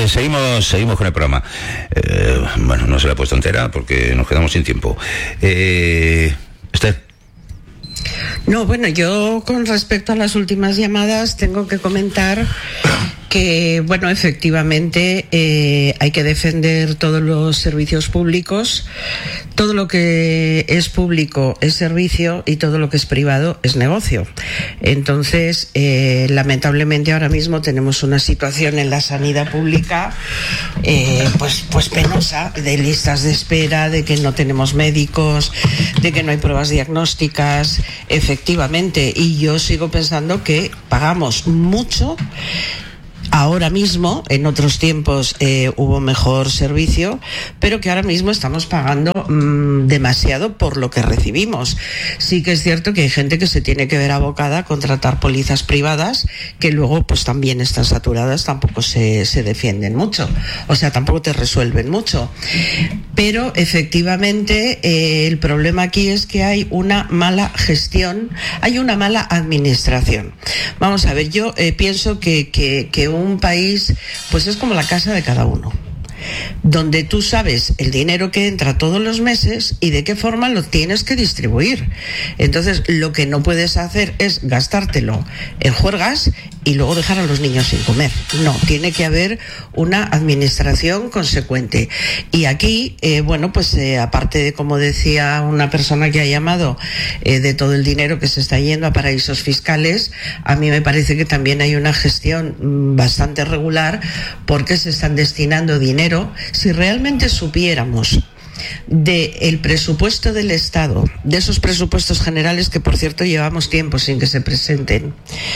seguimos con el programa. Bueno, no se la he puesto entera porque nos quedamos sin tiempo. Esther. No, bueno, yo con respecto a las últimas llamadas tengo que comentar que, bueno, efectivamente hay que defender todos los servicios públicos. Todo lo que es público es servicio y todo lo que es privado es negocio. Entonces, lamentablemente ahora mismo tenemos una situación en la sanidad pública pues penosa, de listas de espera, de que no tenemos médicos, de que no hay pruebas diagnósticas, efectivamente. Y yo sigo pensando que pagamos mucho. Ahora mismo, en otros tiempos hubo mejor servicio, pero que ahora mismo estamos pagando demasiado por lo que recibimos. Sí que es cierto que hay gente que se tiene que ver abocada a contratar pólizas privadas, que luego pues también están saturadas, tampoco se defienden mucho, o sea, tampoco te resuelven mucho. Pero efectivamente el problema aquí es que hay una mala gestión, hay una mala administración. Vamos a ver, yo pienso que un país pues es como la casa de cada uno, donde tú sabes el dinero que entra todos los meses y de qué forma lo tienes que distribuir. Entonces, lo que no puedes hacer es gastártelo en juergas y luego dejar a los niños sin comer. No, tiene que haber una administración consecuente. Y aquí, aparte de, como decía una persona que ha llamado, de todo el dinero que se está yendo a paraísos fiscales, a mí me parece que también hay una gestión bastante regular, porque se están destinando dinero. Si realmente supiéramos del presupuesto del Estado, de esos presupuestos generales que, por cierto, llevamos tiempo sin que se presenten,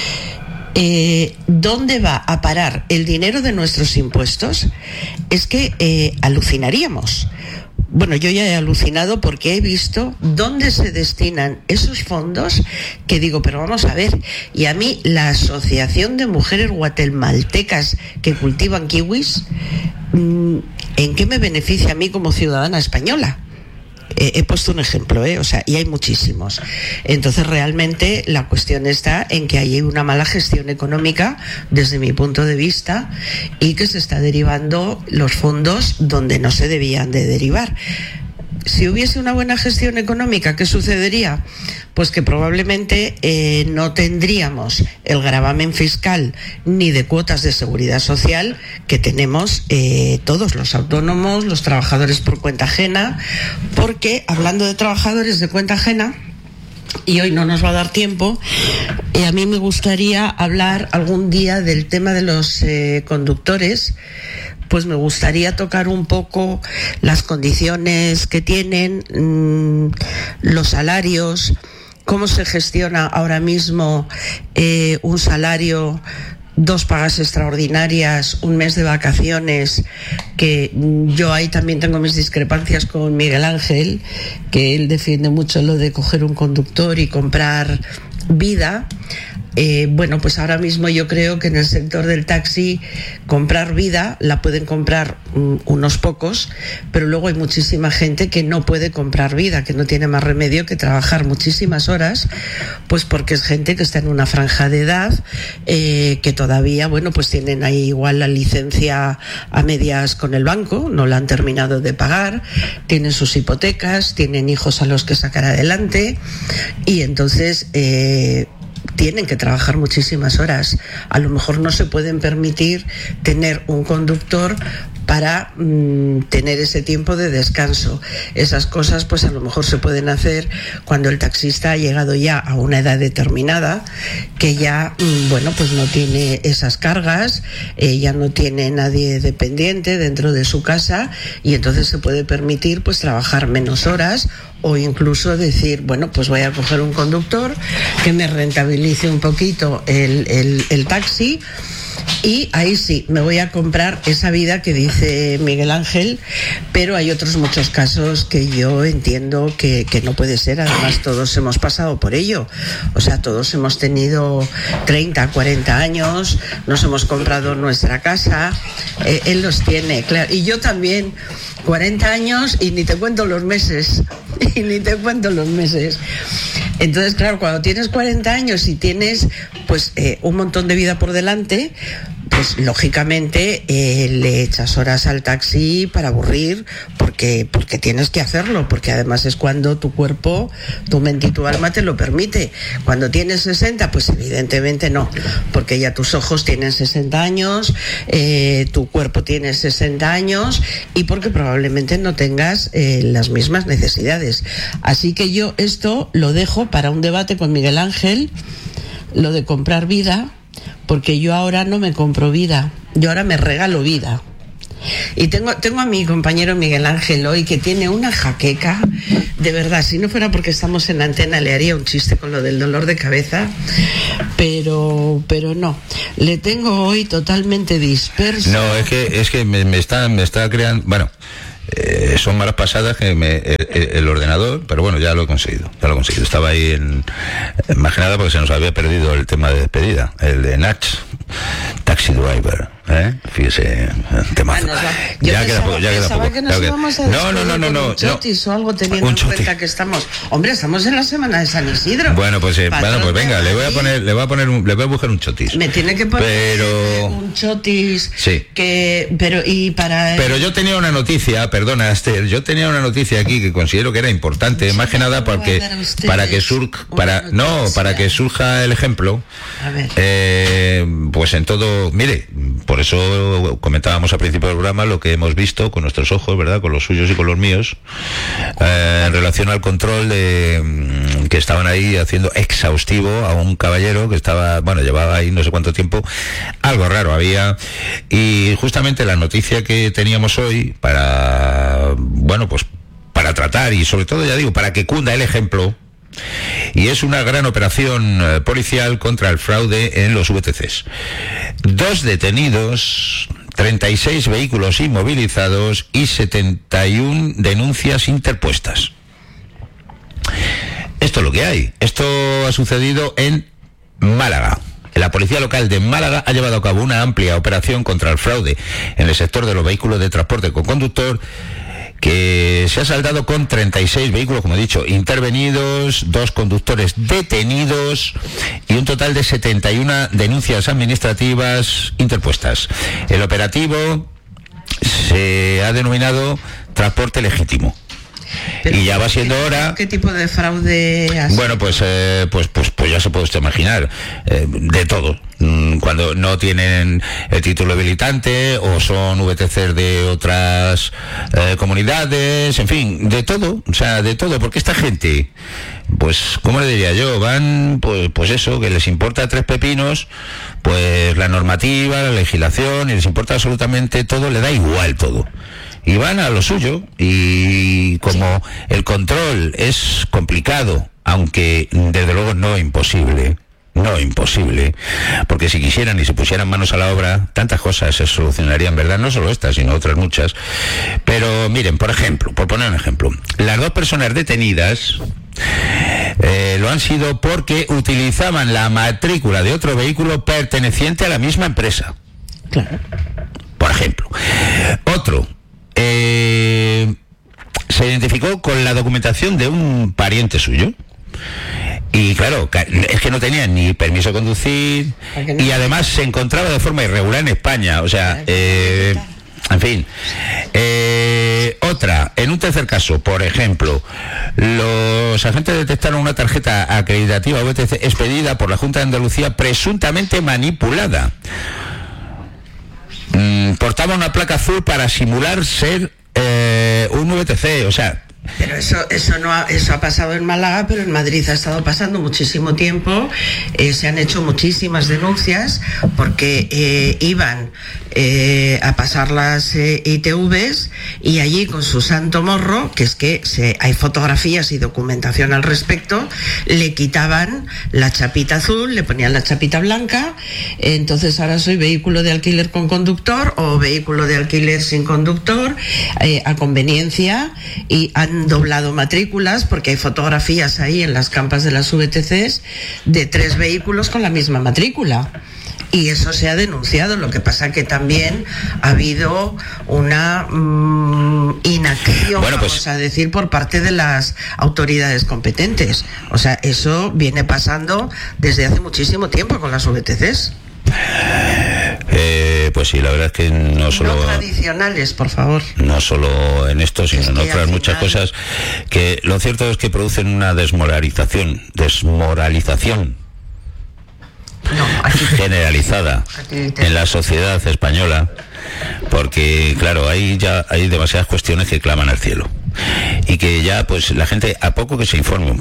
¿dónde va a parar el dinero de nuestros impuestos? Es que alucinaríamos. Bueno, yo ya he alucinado porque he visto dónde se destinan esos fondos, que digo, pero vamos a ver, y a mí la Asociación de Mujeres Guatemaltecas que cultivan kiwis, ¿en qué me beneficia a mí como ciudadana española? He puesto un ejemplo, y hay muchísimos. Entonces, realmente la cuestión está en que hay una mala gestión económica, desde mi punto de vista, y que se está derivando los fondos donde no se debían de derivar. Si hubiese una buena gestión económica, ¿qué sucedería? Pues que probablemente no tendríamos el gravamen fiscal ni de cuotas de seguridad social que tenemos todos los autónomos, los trabajadores por cuenta ajena, porque, hablando de trabajadores de cuenta ajena, y hoy no nos va a dar tiempo, a mí me gustaría hablar algún día del tema de los conductores. Pues me gustaría tocar un poco las condiciones que tienen, los salarios, cómo se gestiona ahora mismo un salario, 2 pagas extraordinarias, un mes de vacaciones, que yo ahí también tengo mis discrepancias con Miguel Ángel, que él defiende mucho lo de coger un conductor y comprar vida. Pues ahora mismo yo creo que en el sector del taxi comprar vida la pueden comprar unos pocos, pero luego hay muchísima gente que no puede comprar vida, que no tiene más remedio que trabajar muchísimas horas, pues porque es gente que está en una franja de edad, que todavía, pues tienen ahí igual la licencia a medias con el banco, no la han terminado de pagar, tienen sus hipotecas, tienen hijos a los que sacar adelante, y entonces tienen que trabajar muchísimas horas. A lo mejor no se pueden permitir tener un conductor para tener ese tiempo de descanso. Esas cosas pues a lo mejor se pueden hacer cuando el taxista ha llegado ya a una edad determinada, que ya pues no tiene esas cargas, ya no tiene nadie dependiente dentro de su casa, y entonces se puede permitir pues trabajar menos horas, o incluso decir, pues voy a coger un conductor que me rentabilice un poquito el taxi, y ahí sí, me voy a comprar esa vida que dice Miguel Ángel. Pero hay otros muchos casos que yo entiendo que no puede ser. Además, todos hemos pasado por ello. O sea, todos hemos tenido 30, 40 años, nos hemos comprado nuestra casa, él los tiene, claro. Y yo también, 40 años y ni te cuento los meses. Y ni te cuento los meses. Entonces, claro, cuando tienes 40 años y tienes un montón de vida por delante, pues lógicamente le echas horas al taxi para aburrir, porque tienes que hacerlo, porque además es cuando tu cuerpo, tu mente y tu alma te lo permite. Cuando tienes 60, pues evidentemente no, porque ya tus ojos tienen 60 años, tu cuerpo tiene 60 años y porque probablemente no tengas las mismas necesidades. Así que yo esto lo dejo para un debate con Miguel Ángel, lo de comprar vida, porque yo ahora no me compro vida, yo ahora me regalo vida. Y tengo a mi compañero Miguel Ángel hoy, que tiene una jaqueca, de verdad, si no fuera porque estamos en antena le haría un chiste con lo del dolor de cabeza, pero no, le tengo hoy totalmente disperso. No, es que me está creando, bueno, son malas pasadas que el ordenador, pero bueno, ya lo he conseguido. Estaba ahí más que nada porque se nos había perdido el tema de despedida, el de Nach, Taxi Driver, fíjese, temazo. Ya queda poco. Que nos íbamos a No. Un chotis o algo, teniendo en cuenta que estamos en la semana de San Isidro. Bueno, pues venga, le voy a buscar un chotis. Me tiene que poner un chotis. Sí. Pero yo tenía una noticia, perdona, Esther, aquí que considero que era importante, más que nada porque para que surja el ejemplo. A ver. Pues en todo, mire, por eso comentábamos al principio del programa lo que hemos visto con nuestros ojos, ¿verdad?, con los suyos y con los míos, en relación al control que estaban ahí haciendo exhaustivo a un caballero que llevaba ahí no sé cuánto tiempo. Algo raro había, y justamente la noticia que teníamos hoy para tratar, y sobre todo, ya digo, para que cunda el ejemplo, y es una gran operación policial contra el fraude en los VTCs. 2 detenidos, 36 vehículos inmovilizados y 71 denuncias interpuestas. Esto es lo que hay. Esto ha sucedido en Málaga. La policía local de Málaga ha llevado a cabo una amplia operación contra el fraude en el sector de los vehículos de transporte con conductor, que se ha saldado con 36 vehículos, como he dicho, intervenidos, 2 conductores detenidos y un total de 71 denuncias administrativas interpuestas. El operativo se ha denominado transporte legítimo. Pero y ya va siendo hora. ¿Qué tipo de fraude has... Bueno, pues ya se puede usted imaginar, de todo. Cuando no tienen el título habilitante o son VTCs de otras comunidades, en fin, de todo, porque esta gente, pues, ¿cómo le diría yo? Van, pues eso, que les importa 3 pepinos, pues la normativa, la legislación, y les importa absolutamente todo, le da igual todo. Y van a lo suyo, y como el control es complicado, aunque desde luego no imposible, porque si quisieran y se pusieran manos a la obra, tantas cosas se solucionarían, ¿verdad? No solo esta, sino otras muchas. Pero miren, por poner un ejemplo, las 2 personas detenidas lo han sido porque utilizaban la matrícula de otro vehículo perteneciente a la misma empresa. Claro. Por ejemplo. Otro se identificó con la documentación de un pariente suyo. Y claro, es que no tenía ni permiso de conducir, y además se encontraba de forma irregular en España. O sea, en fin. Otra, en un tercer caso, por ejemplo, los agentes detectaron una tarjeta acreditativa VTC expedida por la Junta de Andalucía presuntamente manipulada. Portaba una placa azul para simular ser un VTC, o sea... Pero eso ha pasado en Málaga, pero en Madrid ha estado pasando muchísimo tiempo. Se han hecho muchísimas denuncias porque iban a pasar las ITVs, y allí con su santo morro, que es que hay fotografías y documentación al respecto, le quitaban la chapita azul, le ponían la chapita blanca. Entonces ahora soy vehículo de alquiler con conductor o vehículo de alquiler sin conductor, a conveniencia, y han doblado matrículas porque hay fotografías ahí en las campas de las VTCs de 3 vehículos con la misma matrícula. Y eso se ha denunciado. Lo que pasa que también ha habido una inacción, vamos a decir, por parte de las autoridades competentes. O sea, eso viene pasando desde hace muchísimo tiempo con las VTCs. pues sí, la verdad es que no solo... No tradicionales, por favor. No solo en esto, sino en otras muchas cosas, que lo cierto es que producen una desmoralización generalizada en la sociedad española, porque claro, hay demasiadas cuestiones que claman al cielo, y que ya pues la gente, a poco que se informe,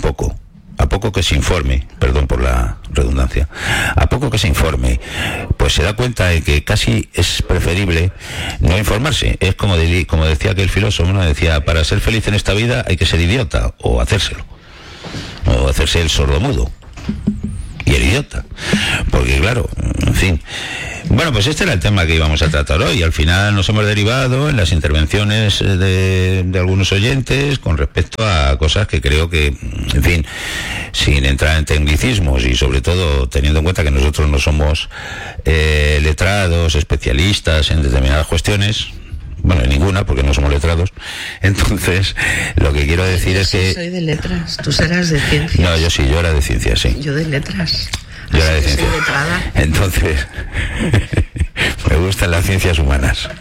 perdón por la redundancia, a poco que se informe, pues se da cuenta de que casi es preferible no informarse. Es como decía aquel filósofo, ¿no? Decía, para ser feliz en esta vida hay que ser idiota, o hacerse el sordomudo y el idiota, porque claro, en fin. Bueno, pues este era el tema que íbamos a tratar hoy. Al final nos hemos derivado en las intervenciones de algunos oyentes con respecto a cosas que creo que, en fin, sin entrar en tecnicismos y sobre todo teniendo en cuenta que nosotros no somos letrados, especialistas en determinadas cuestiones. Bueno, en ninguna, porque no somos letrados. Entonces, lo que quiero decir es que... Soy de letras, tú serás de ciencias. No, yo era de ciencias, sí. Yo de letras. Yo era de ciencias. Letrada. Entonces, me gustan las ciencias humanas.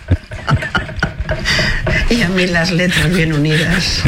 Y a mí las letras bien unidas.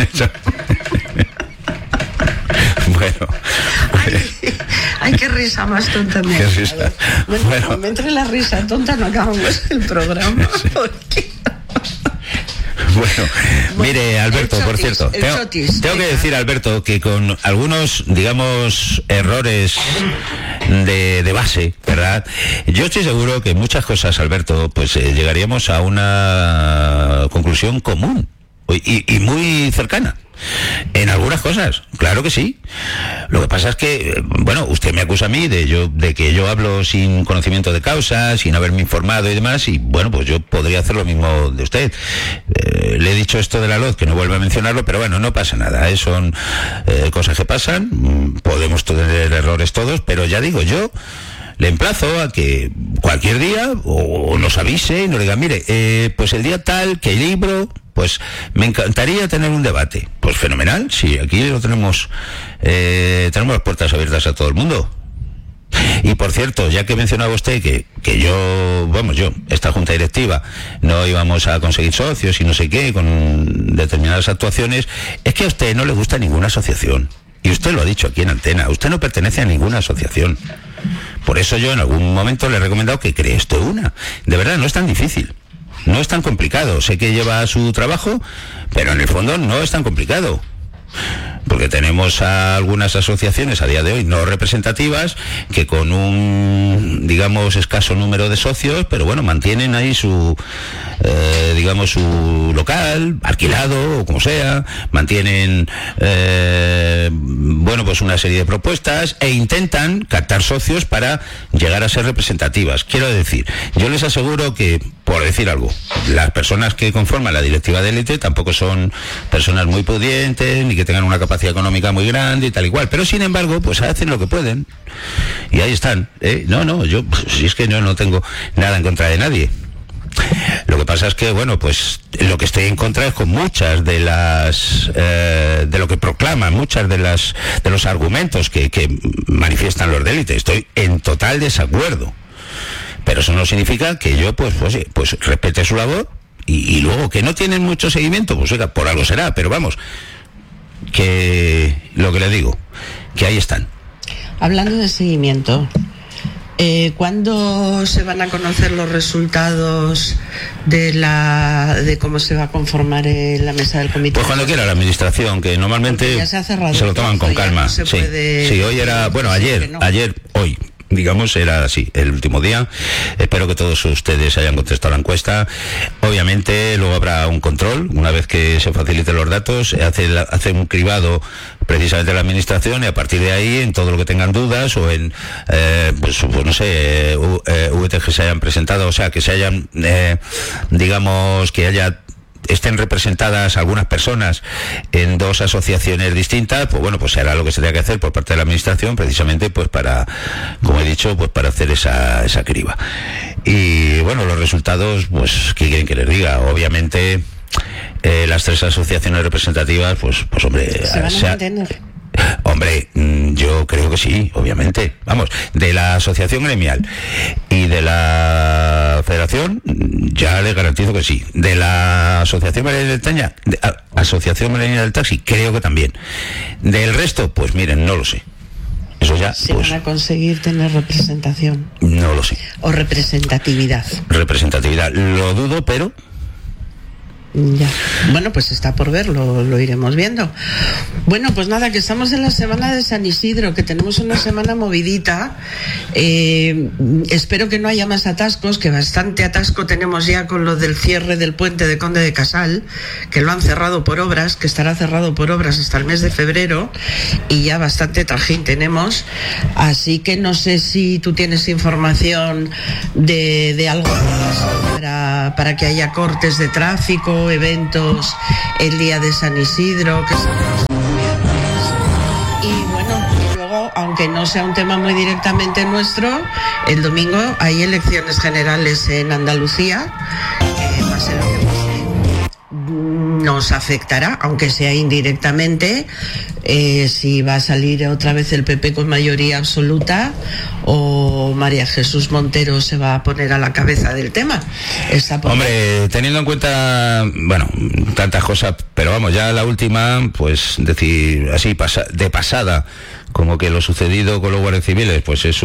Bueno. Ay, qué risa más tonta me Qué risa. Bueno, como entre la risa tonta no acabamos el programa. Sí. Porque... Bueno, mire, Alberto, por cierto, tengo que decir, Alberto, que con algunos, digamos, errores de base, ¿verdad? Yo estoy seguro que muchas cosas, Alberto, pues llegaríamos a una conclusión común y muy cercana. En algunas cosas, claro que sí. Lo que pasa es que, bueno, usted me acusa a mí de que yo hablo sin conocimiento de causa, sin haberme informado y demás, y bueno, pues yo podría hacer lo mismo de usted. Le he dicho esto de la LOZ, que no vuelvo a mencionarlo, pero bueno, no pasa nada, son cosas que pasan, podemos tener errores todos, pero ya digo, yo le emplazo a que cualquier día o nos avise y nos diga, mire, pues el día tal que hay libro, pues me encantaría tener un debate. Pues fenomenal, sí, aquí lo tenemos las puertas abiertas a todo el mundo. Y por cierto, ya que mencionaba usted que yo, esta junta directiva, no íbamos a conseguir socios y no sé qué, con determinadas actuaciones, es que a usted no le gusta ninguna asociación. Y usted lo ha dicho aquí en Antena, usted no pertenece a ninguna asociación. Por eso yo en algún momento le he recomendado que cree usted una. De verdad, no es tan difícil. No es tan complicado. Sé que lleva su trabajo, pero en el fondo no es tan complicado. Porque tenemos a algunas asociaciones a día de hoy no representativas que con un, digamos, escaso número de socios, pero bueno, mantienen ahí su local alquilado o como sea, mantienen pues una serie de propuestas e intentan captar socios para llegar a ser representativas. Quiero decir, yo les aseguro que, por decir algo, las personas que conforman la directiva de élite tampoco son personas muy pudientes ni que tengan una capacidad económica muy grande y tal y cual, pero sin embargo pues hacen lo que pueden y ahí están. Yo si es que yo no tengo nada en contra de nadie. Lo que pasa es que, bueno, pues lo que estoy en contra es con muchas de las de lo que proclaman, muchas de los argumentos que manifiestan los de élite. Estoy en total desacuerdo, pero eso no significa que yo pues respete su labor y luego que no tienen mucho seguimiento, pues oiga, por algo será, pero vamos, que lo que le digo, que ahí están. Hablando de seguimiento, ¿cuándo se van a conocer los resultados de cómo se va a la mesa del comité? Pues cuando quiera la administración, que normalmente se lo toman con calma. Sí, hoy era, hoy. Digamos, era así, el último día. Espero que todos ustedes hayan contestado la encuesta. Obviamente, luego habrá un control. Una vez que se faciliten los datos, hace un cribado precisamente la administración y a partir de ahí, en todo lo que tengan dudas o en, VTG se hayan presentado, o sea, que se hayan, estén representadas algunas personas en dos asociaciones distintas, pues bueno, pues se hará lo que se tenga que hacer por parte de la administración, precisamente pues para, como he dicho, pues para hacer esa criba. Y bueno, los resultados, pues, ¿qué quieren que les diga? Obviamente, las tres asociaciones representativas, pues hombre, se van a mantener. Hombre, yo creo que sí, obviamente. Vamos, de la asociación gremial y de la federación, ya le garantizo que sí. De la asociación madrileña del taxi, creo que también. Del resto, pues miren, no lo sé. Eso ya, ¿Se pues, van a conseguir tener representación? No lo sé. ¿O representatividad? Representatividad, lo dudo, pero... Ya. Bueno, pues está por ver, lo iremos viendo. Bueno, pues nada, que estamos en la semana de San Isidro, que tenemos una semana movidita. Espero que no haya más atascos, que bastante atasco tenemos ya con lo del cierre del puente de Conde de Casal, que lo han cerrado por obras, que estará cerrado por obras hasta el mes de febrero, y ya bastante trajín tenemos. Así que no sé si tú tienes información de algo para que haya cortes de tráfico, eventos el día de San Isidro, que son los viernes. Y bueno, luego, aunque no sea un tema muy directamente nuestro, el domingo hay elecciones generales en Andalucía, que pase lo que pase, nos afectará, aunque sea indirectamente, si va a salir otra vez el PP con mayoría absoluta o María Jesús Montero se va a poner a la cabeza del tema. Hombre, teniendo en cuenta, bueno, tantas cosas, pero vamos, ya la última, pues decir así de pasada, como que lo sucedido con los guardias civiles, pues es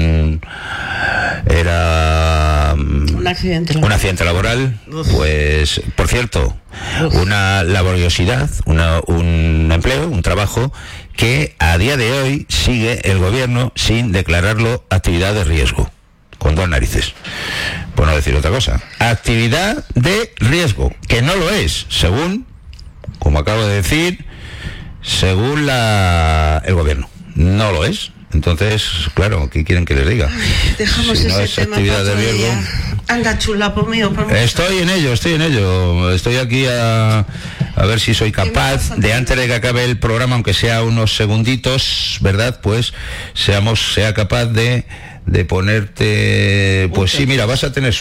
era un accidente laboral. Uf. Pues, por cierto, Uf. una laboriosidad, un empleo, un trabajo que a día de hoy sigue el gobierno sin declararlo actividad de riesgo, con dos narices, por no decir otra cosa. Actividad de riesgo, que no lo es, según, como acabo de decir, según el gobierno. No lo es. Entonces, claro, ¿qué quieren que les diga? Ay, dejamos si no ese es tema actividad para de otro riesgo. día. Anda, chula, por mío. Estoy en ello. Estoy aquí a ver si soy capaz de, antes de que acabe el programa, aunque sea unos segunditos, ¿verdad? Pues sea capaz de ponerte, pues sí, mira, vas a tener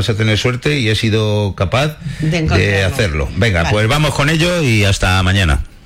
suerte y he sido capaz de hacerlo. Venga, vale. Pues vamos con ello y hasta mañana.